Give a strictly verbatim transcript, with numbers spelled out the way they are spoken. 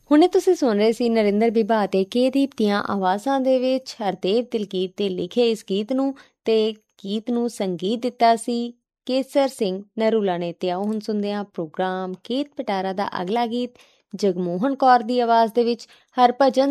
ਹੁਣੇ ਤੁਸੀਂ ਸੁਣ ਰਹੇ ਸੀ ਨਰਿੰਦਰ ਬਿਭਾ ਅਤੇ ਕੇਦੀਪ ਦੀਆਂ ਆਵਾਜ਼ਾਂ ਦੇ ਵਿੱਚ ਹਰਦੇਵ ਦਿਲਗੀਤ ਦੇ ਲਿਖੇ ਇਸ ਗੀਤ ਨੂੰ, ਤੇ ਗੀਤ ਨੂੰ ਸੰਗੀਤ ਦਿੱਤਾ ਸੀ ਕੇਸਰ ਸਿੰਘ ਨਰੂਲਾ ਨੇ। ਤੇ ਆਓ ਹੁਣ ਸੁਣਦੇ ਹਾਂ ਪ੍ਰੋਗਰਾਮ ਖੇਤ ਪਟਾਰਾ ਦਾ ਅਗਲਾ ਗੀਤ ਜਗਮੋਹਨ ਕੌਰ ਦੀ ਆਵਾਜ਼ ਦੇ ਵਿੱਚ। ਹਰਭਜਨ